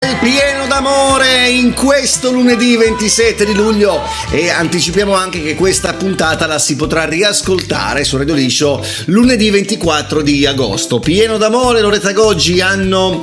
Pieno d'amore in questo lunedì 27 di luglio e anticipiamo anche che questa puntata la si potrà riascoltare su Radio Liscio lunedì 24 di agosto. Pieno d'amore, Loretta Goggi, anno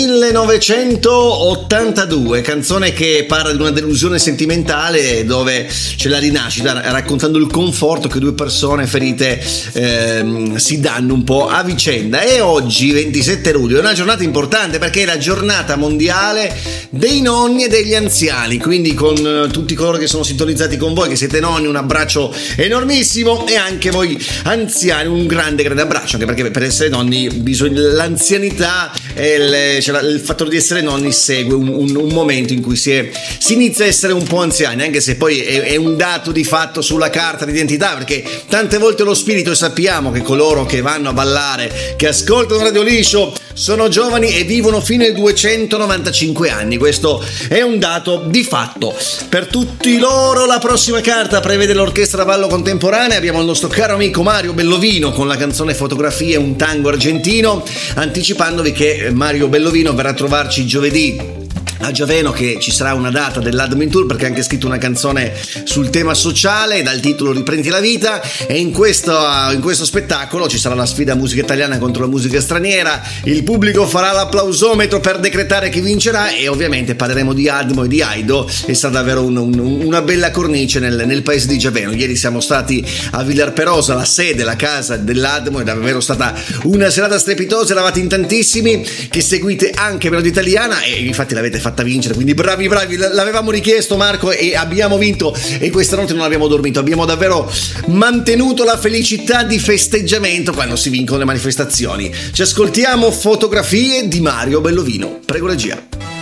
1982, canzone che parla di una delusione sentimentale dove c'è la rinascita, raccontando il conforto che due persone ferite si danno un po' a vicenda. E oggi 27 luglio è una giornata importante perché è la giornata mondiale dei nonni e degli anziani, quindi con tutti coloro che sono sintonizzati con voi, che siete nonni, un abbraccio enormissimo, e anche voi anziani un grande abbraccio, anche perché per essere nonni l'anzianità e il fattore di essere nonni segue un momento in cui si inizia a essere un po' anziani, anche se poi è un dato di fatto sulla carta d'identità, perché tante volte lo spirito, e sappiamo che coloro che vanno a ballare, che ascoltano Radio Liscio, sono giovani e vivono fino ai 295 anni. Questo è un dato di fatto. Per tutti loro la prossima carta prevede l'orchestra ballo contemporanea. Abbiamo il nostro caro amico Mario Bellovino con la canzone Fotografie, un tango argentino, anticipandovi che Mario Bellovino verrà a trovarci giovedì a Giaveno, che ci sarà una data dell'Admin Tour, perché ha anche scritto una canzone sul tema sociale dal titolo Riprendi la vita, e in questo spettacolo ci sarà la sfida musica italiana contro la musica straniera, il pubblico farà l'applausometro per decretare chi vincerà e ovviamente parleremo di Admo e di Aido, e sarà davvero una bella cornice nel paese di Giaveno. Ieri siamo stati a Villarperosa, la sede, la casa dell'Admo, è davvero stata una serata strepitosa, eravate in tantissimi che seguite anche Melodia Italiana e infatti l'avete fatta vincere, quindi bravi, l'avevamo richiesto Marco e abbiamo vinto, e questa notte non abbiamo dormito, abbiamo davvero mantenuto la felicità di festeggiamento quando si vincono le manifestazioni. Ci ascoltiamo Fotografie di Mario Bellovino, prego regia.